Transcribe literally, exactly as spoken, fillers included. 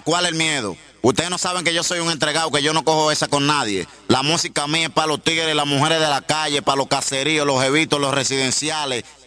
¿cuál es el miedo? Ustedes no saben que yo soy un entregado, que yo no cojo esa con nadie. La música mía es para los tigres, las mujeres de la calle, para los caseríos, los evitos, los residenciales.